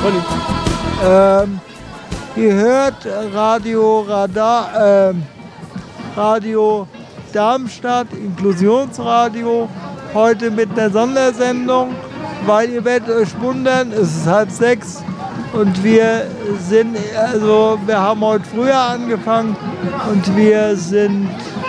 Ihr hört Radio Darmstadt, Inklusionsradio, heute mit einer Sondersendung, weil ihr werdet euch wundern, es ist 5:30 und wir haben heute früher angefangen und wir sind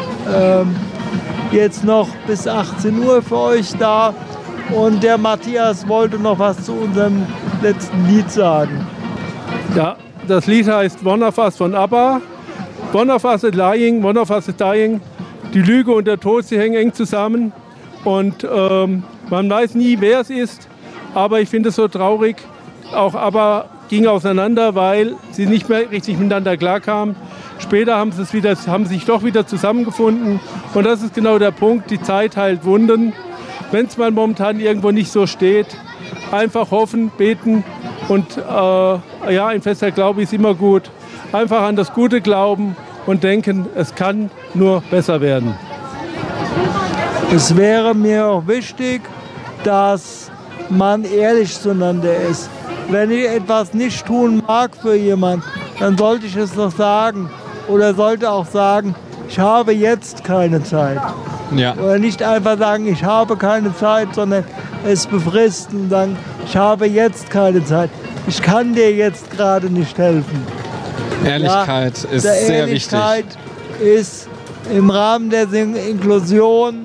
jetzt noch bis 18 Uhr für euch da und der Matthias wollte noch was zu unserem letzten Lied sagen. Ja, das Lied heißt One of Us von ABBA. One of Us is lying, one of us is dying. Die Lüge und der Tod, sie hängen eng zusammen. Und man weiß nie, wer es ist. Aber ich finde es so traurig. Auch ABBA ging auseinander, weil sie nicht mehr richtig miteinander klarkamen. Später haben sie sich doch wieder zusammengefunden. Und das ist genau der Punkt. Die Zeit heilt Wunden. Wenn es mal momentan irgendwo nicht so steht, einfach hoffen, beten. Und ein fester Glaube ist immer gut. Einfach an das Gute glauben und denken, es kann nur besser werden. Es wäre mir auch wichtig, dass man ehrlich zueinander ist. Wenn ich etwas nicht tun mag für jemanden, dann sollte ich es doch sagen. Oder sollte auch sagen, ich habe jetzt keine Zeit. Ja. Oder nicht einfach sagen, ich habe keine Zeit, sondern es befristen und sagen, ich habe jetzt keine Zeit. Ich kann dir jetzt gerade nicht helfen. Ehrlichkeit ist sehr wichtig. Ehrlichkeit ist im Rahmen der Inklusion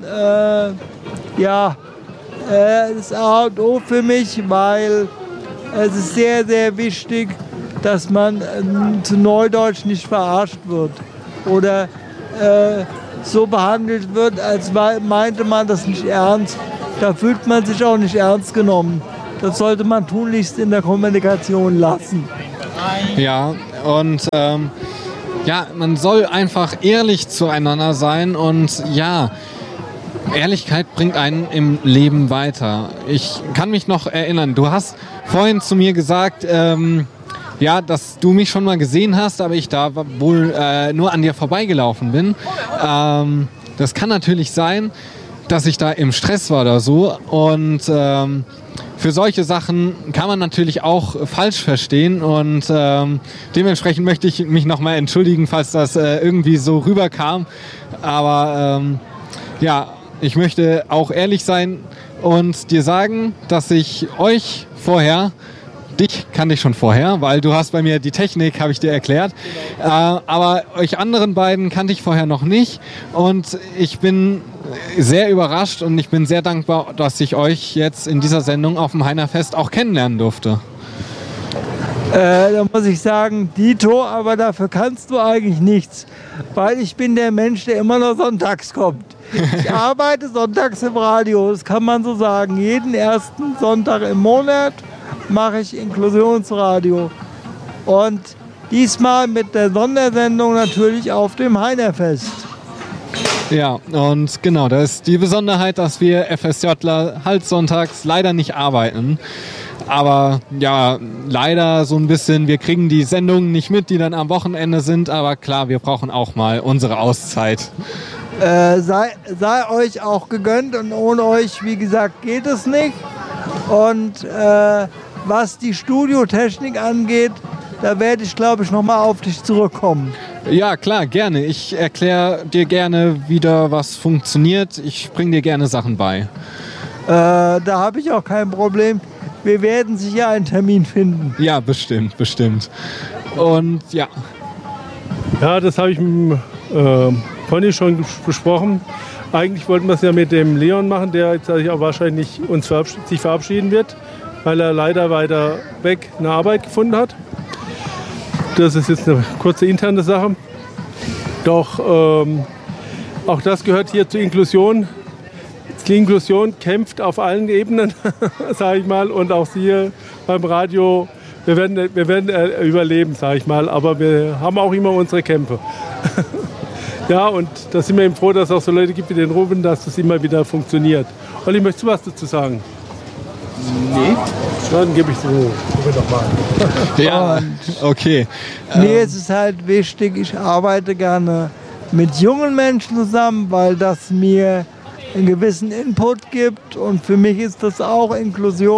ist A und O für mich, weil es ist sehr, sehr wichtig, dass man zu Neudeutsch nicht verarscht wird oder so behandelt wird, als meinte man das nicht ernst. Da fühlt man sich auch nicht ernst genommen. Das sollte man tunlichst in der Kommunikation lassen. Ja, und man soll einfach ehrlich zueinander sein und ja, Ehrlichkeit bringt einen im Leben weiter. Ich kann mich noch erinnern, du hast vorhin zu mir gesagt, dass du mich schon mal gesehen hast, aber ich da wohl nur an dir vorbeigelaufen bin. Das kann natürlich sein, dass ich da im Stress war oder so und für solche Sachen kann man natürlich auch falsch verstehen und dementsprechend möchte ich mich nochmal entschuldigen, falls das irgendwie so rüberkam. Aber ich möchte auch ehrlich sein und dir sagen, dass ich dich kannte ich schon vorher, weil du hast bei mir die Technik, habe ich dir erklärt. Aber euch anderen beiden kannte ich vorher noch nicht. Und ich bin sehr überrascht und ich bin sehr dankbar, dass ich euch jetzt in dieser Sendung auf dem Heinerfest auch kennenlernen durfte. Da muss ich sagen, Dito, aber dafür kannst du eigentlich nichts. Weil ich bin der Mensch, der immer nur sonntags kommt. Ich arbeite sonntags im Radio, das kann man so sagen. Jeden ersten Sonntag im Monat mache ich Inklusionsradio. Und diesmal mit der Sondersendung natürlich auf dem Heinerfest. Ja, und genau, das ist die Besonderheit, dass wir FSJler halt sonntags leider nicht arbeiten. Aber ja, leider so ein bisschen, wir kriegen die Sendungen nicht mit, die dann am Wochenende sind. Aber klar, wir brauchen auch mal unsere Auszeit. Sei euch auch gegönnt und ohne euch, wie gesagt, geht es nicht. Und was die Studiotechnik angeht, da werde ich, glaube ich, nochmal auf dich zurückkommen. Ja, klar, gerne. Ich erkläre dir gerne wieder, was funktioniert. Ich bringe dir gerne Sachen bei. Da habe ich auch kein Problem. Wir werden sicher einen Termin finden. Ja, bestimmt. Und ja. Ja, das habe ich mit Conny schon besprochen. Eigentlich wollten wir es ja mit dem Leon machen, der jetzt auch wahrscheinlich sich verabschieden wird, weil er leider weiter weg eine Arbeit gefunden hat. Das ist jetzt eine kurze interne Sache. Doch auch das gehört hier zur Inklusion. Die Inklusion kämpft auf allen Ebenen, sage ich mal, und auch hier beim Radio. Wir werden überleben, sage ich mal, aber wir haben auch immer unsere Kämpfe. Ja, und da sind wir eben froh, dass es auch so Leute gibt wie den Ruben, dass das immer wieder funktioniert. Olli, möchtest du was dazu sagen? Nee. Dann gebe ich Ruben nochmal. Ja, okay. Mir ist es halt wichtig, ich arbeite gerne mit jungen Menschen zusammen, weil das mir einen gewissen Input gibt und für mich ist das auch Inklusion.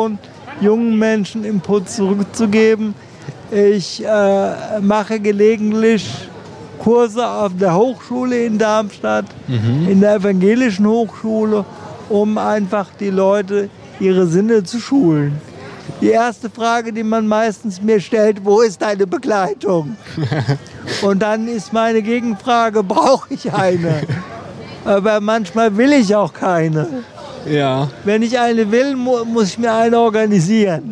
jungen Menschen Input zurückzugeben. Ich mache gelegentlich Kurse auf der Hochschule in Darmstadt, in der evangelischen Hochschule, um einfach die Leute ihre Sinne zu schulen. Die erste Frage, die man meistens mir stellt: Wo ist deine Begleitung? Und dann ist meine Gegenfrage: Brauche ich eine? Aber manchmal will ich auch keine. Ja. Wenn ich eine will, muss ich mir eine organisieren.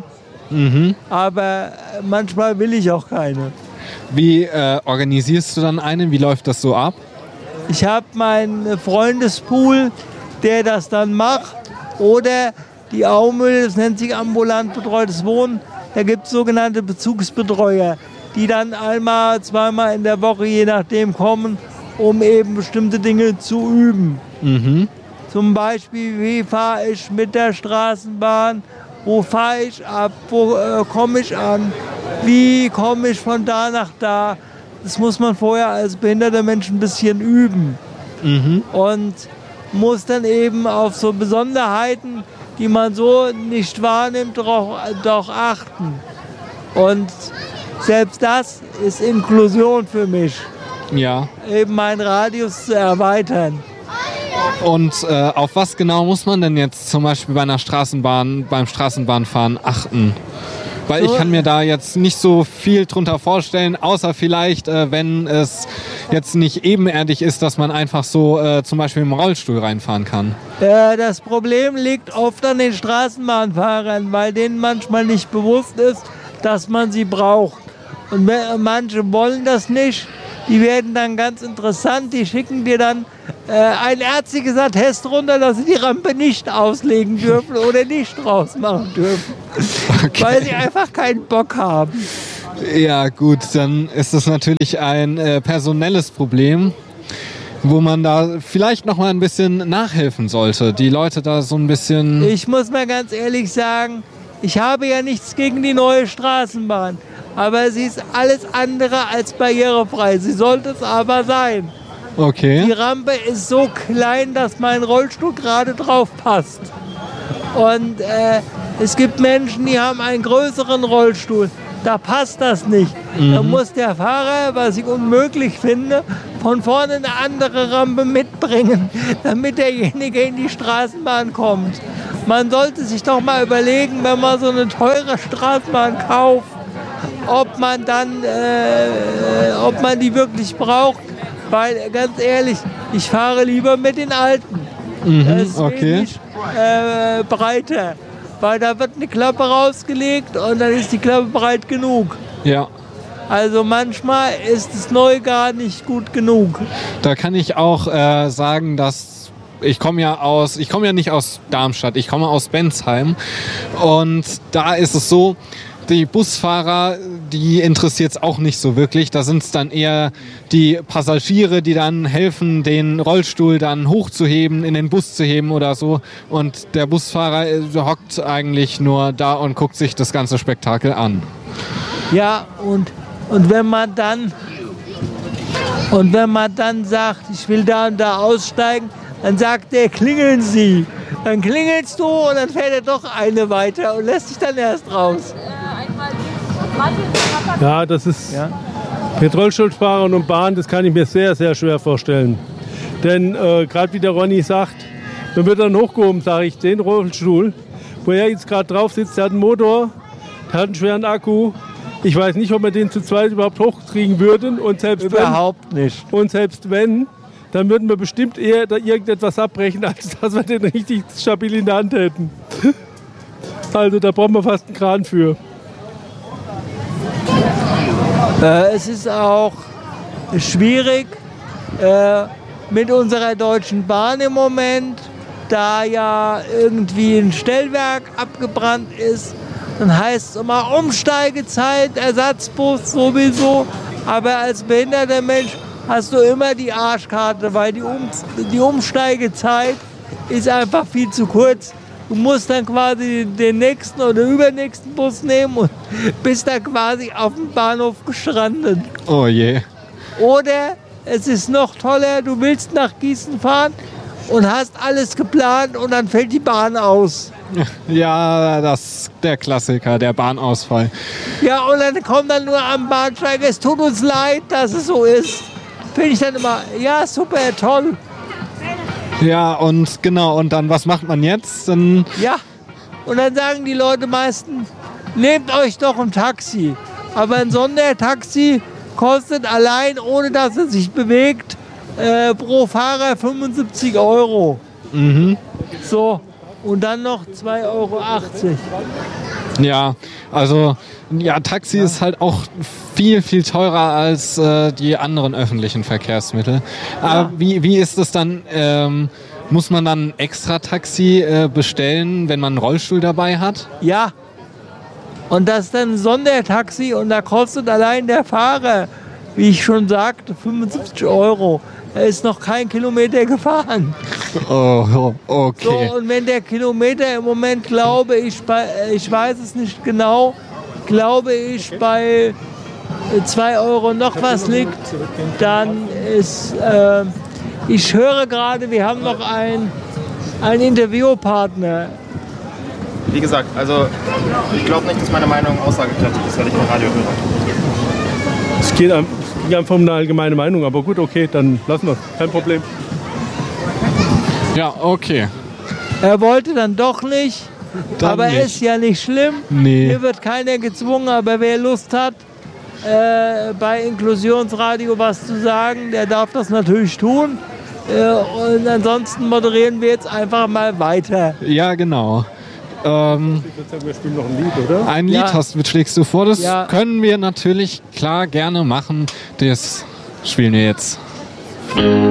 Aber manchmal will ich auch keine. Wie organisierst du dann eine? Wie läuft das so ab? Ich habe meinen Freundespool, der das dann macht. Oder die Aumühle, das nennt sich ambulant betreutes Wohnen. Da gibt es sogenannte Bezugsbetreuer, die dann einmal, zweimal in der Woche, je nachdem, kommen, um eben bestimmte Dinge zu üben. Zum Beispiel, wie fahre ich mit der Straßenbahn, wo fahre ich ab, wo komme ich an, wie komme ich von da nach da. Das muss man vorher als behinderter Mensch ein bisschen üben. Und muss dann eben auf so Besonderheiten, die man so nicht wahrnimmt, doch achten. Und selbst das ist Inklusion für mich. Ja. Eben meinen Radius zu erweitern. Und auf was genau muss man denn jetzt zum Beispiel beim Straßenbahnfahren achten? Weil ich kann mir da jetzt nicht so viel drunter vorstellen, außer vielleicht, wenn es jetzt nicht ebenerdig ist, dass man einfach so zum Beispiel im Rollstuhl reinfahren kann. Das Problem liegt oft an den Straßenbahnfahrern, weil denen manchmal nicht bewusst ist, dass man sie braucht. Und manche wollen das nicht. Die werden dann ganz interessant, die schicken dir dann ein ärztliches Attest runter, dass sie die Rampe nicht auslegen dürfen oder nicht rausmachen dürfen. Okay. Weil sie einfach keinen Bock haben. Ja gut, dann ist das natürlich ein personelles Problem, wo man da vielleicht noch mal ein bisschen nachhelfen sollte. Die Leute da so ein bisschen... Ich muss mal ganz ehrlich sagen, ich habe ja nichts gegen die neue Straßenbahn. Aber sie ist alles andere als barrierefrei. Sie sollte es aber sein. Okay. Die Rampe ist so klein, dass mein Rollstuhl gerade drauf passt. Und es gibt Menschen, die haben einen größeren Rollstuhl. Da passt das nicht. Da muss der Fahrer, was ich unmöglich finde, von vorne eine andere Rampe mitbringen, damit derjenige in die Straßenbahn kommt. Man sollte sich doch mal überlegen, wenn man so eine teure Straßenbahn kauft, ob man die wirklich braucht, weil ganz ehrlich, ich fahre lieber mit den alten. Das ist wenig breiter, weil da wird eine Klappe rausgelegt und dann ist die Klappe breit genug. Ja. Also manchmal ist das Neue gar nicht gut genug. Da kann ich auch sagen, dass ich komme ja nicht aus Darmstadt, ich komme aus Bensheim und da ist es so, die Busfahrer, die interessiert es auch nicht so wirklich. Da sind es dann eher die Passagiere, die dann helfen, den Rollstuhl dann hochzuheben, in den Bus zu heben oder so. Und der Busfahrer hockt eigentlich nur da und guckt sich das ganze Spektakel an. Ja, und wenn man dann sagt, ich will da und da aussteigen, dann sagt der, klingeln Sie. Dann klingelst du und dann fährt er doch eine weiter und lässt sich dann erst raus. Ja, das ist mit Rollstuhlfahrern und Bahn, das kann ich mir sehr, sehr schwer vorstellen. Denn gerade wie der Ronny sagt, dann wird dann hochgehoben, sage ich, den Rollstuhl, wo er jetzt gerade drauf sitzt, der hat einen Motor, der hat einen schweren Akku. Ich weiß nicht, ob wir den zu zweit überhaupt hochkriegen würden. Und selbst überhaupt nicht. Und selbst wenn, dann würden wir bestimmt eher da irgendetwas abbrechen, als dass wir den richtig stabil in der Hand hätten. Also da brauchen wir fast einen Kran für. Es ist auch schwierig mit unserer Deutschen Bahn im Moment, da ja irgendwie ein Stellwerk abgebrannt ist. Dann heißt es immer Umsteigezeit, Ersatzbus sowieso. Aber als behinderter Mensch hast du immer die Arschkarte, weil die Umsteigezeit ist einfach viel zu kurz. Du musst dann quasi den nächsten oder übernächsten Bus nehmen und bist dann quasi auf dem Bahnhof gestrandet. Oh je. Oder es ist noch toller, du willst nach Gießen fahren und hast alles geplant und dann fällt die Bahn aus. Ja, der Klassiker, der Bahnausfall. Ja, und dann kommt dann nur am Bahnsteig, es tut uns leid, dass es so ist. Finde ich dann immer, ja, super, toll. Ja, und genau, und dann, was macht man jetzt? Dann, Ja, und dann sagen die Leute meistens, nehmt euch doch ein Taxi. Aber ein Sondertaxi kostet allein, ohne dass es sich bewegt, pro Fahrer 75 €. So, und dann noch 2,80 €. ja, also, ja, Taxi ist halt auch viel, viel teurer als die anderen öffentlichen Verkehrsmittel. Aber wie ist es dann, muss man dann ein extra Taxi bestellen, wenn man einen Rollstuhl dabei hat? Ja, und das ist dann ein Sondertaxi und da kostet allein der Fahrer, wie ich schon sagte, 75 €. Er ist noch kein Kilometer gefahren. Oh, okay. So, und wenn der Kilometer im Moment, glaube ich, ich weiß es nicht genau, glaube ich, bei 2 € noch was liegt, dann ist, ich höre gerade, wir haben noch einen Interviewpartner. Wie gesagt, also ich glaube nicht, dass meine Meinung aussagekräftig ist, weil ich ein Radio höre. Es geht einfach um eine allgemeine Meinung, aber gut, okay, dann lassen wir es. Kein Problem. Ja, okay. Er wollte dann doch nicht, Dann aber nicht. ist ja nicht schlimm. Nee. Hier wird keiner gezwungen, aber wer Lust hat, bei Inklusionsradio was zu sagen, der darf das natürlich tun. Und ansonsten moderieren wir jetzt einfach mal weiter. Ja, genau. Ich würde sagen, wir spielen noch ein Lied, oder? Ein Lied Ja. schlägst du vor. Das Ja. können wir natürlich klar gerne machen. Das spielen wir jetzt.